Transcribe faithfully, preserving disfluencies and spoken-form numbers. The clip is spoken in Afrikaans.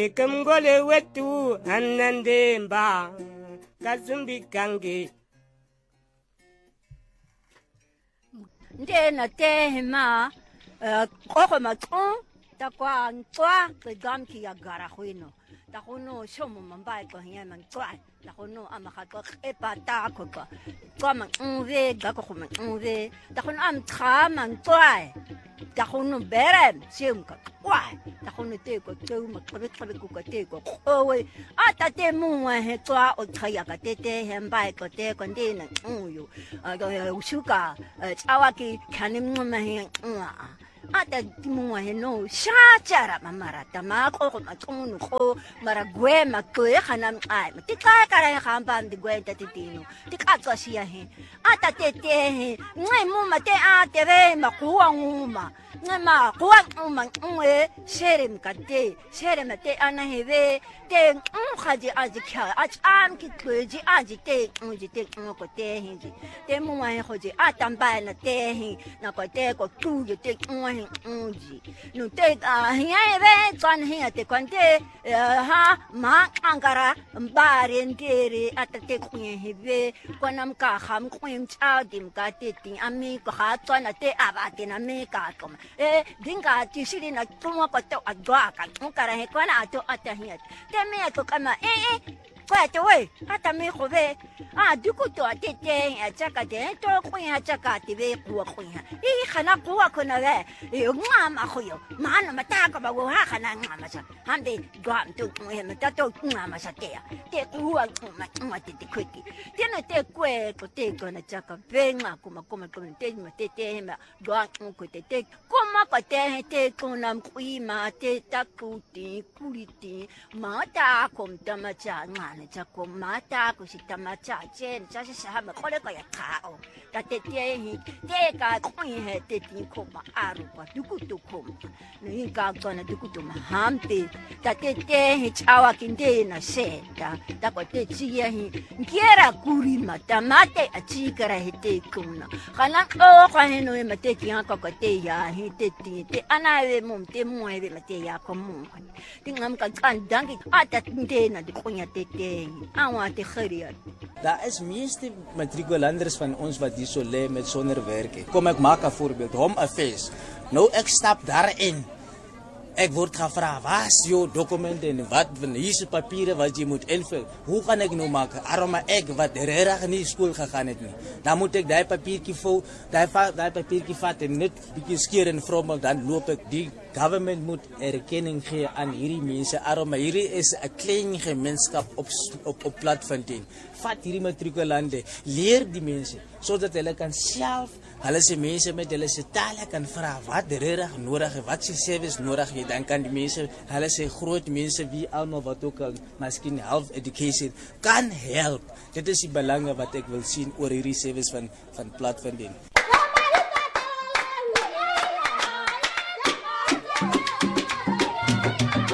kumgole wetu anandemba kazumbi kange ndena tehema koko matong takwa ntwa kegam ki agara khwino takono shomo mambai ko hiya man twa takono amakhatwa epata ko ko twa man unve gako ko man unve takono am tra man twa takono berem simka kwa takono te ko te ma kabe kabe ko ko te ko owe ata te muwa he twa o khaya ka te te hembai ko te ko ndena uyu ushuka chawaki kanim ma he ata muwa he no shachara mamara tamako ko matunu ko maragwe makwe khanam ai tika kara khamba ndi gwenta titino tika twasiya he ata tete he ngai mu mate ate ve makuwa nguma ngama kuwa nguma ngwe sherem kate sherem te anaheve te ngkhaji aji kha acham ki tweji aji te unji te ngoko te hinji te muwa he khoji atamba na te hi na ko te ko tu te ngwa unji no te hiya ve twan hiya te kwante ha ma angara mbare ndere atate kunye heve kwanam ka kham kwim cha dim ka te ti ami ko ha twana te abate na me ka kom e dinga ti shiri na tuwa ko to adwa ka nkara he kwana ato atahiya te me ko kama e e kwa te we ata me khove a dikuto atete ya chaka te to kunya chaka te ve kuwa kunya e khana kuwa kona ve e ngama khoyo mana mataka ba wo ha khana ngama sa hambe dwam to me mata to ngama sa te te kuwa kuma kuma te te kweki te no te kwe ko te kona chaka venga kuma kuma kuma te ma te te ma dwam ko te te kuma ko te te kuna kuima te takuti kuliti mata kom tamacha ngana chako mata ko si tamacha chen cha sa ha ma kole ko ya kao ta te te hi te ka kui he te ti ko ma aru pa duku tu ko ni ka kona duku tu ma hampe ta te te hi chawa kinde na seta ta ko te chi ya hi ngiera kuri mata mate a chi kara he te kuna kana ko ko he no ma te ki ko ko te ya hi te ti te ana ve mum te mueve ma te ya ko mum tingam ka kan dangi ata te na de kunya te te awa te geria. Daar is meeste matrikulanders van ons wat hier so lê met sonder werk. Kom ek maak 'n voorbeeld, hom 'n fees. Nou ek stap daarin. Ek word gevra, "Waar is jou dokumente en wat van hierdie papiere wat jy moet invul? Hoe kan ek nou maak? Arme ek wat regtig nie skool gegaan het nie. Dan moet ek daai papiertjie vul, daai daai papiertjie vat en net bietjie skeer en vrommel, dan loop ek. Die government moet erkenning gee aan hierdie mense. Arme, hierdie is 'n klein gemeenskap op op op Platfontein. Vat hierdie matrikulante, leer die mense sodat hulle kan self hulle se mense met hulle se tale kan vra wat regtig nodig is, wat se service nodig is. Dan kan die mense, hulle se groot mense wie almal wat ook al miskien health education kan help. Dit is die belange wat ek wil sien oor hierdie service van van Platfontein.